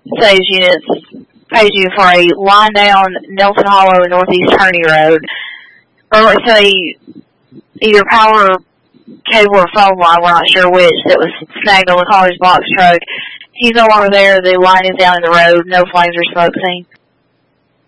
Saves units pays you for a line down Nelson Hollow and Northeast Turney Road. Or let's say either power cable or phone line, we're not sure which, that was snagged on the college box truck. He's no longer there, the line is down in the road, no flames or smoke seen.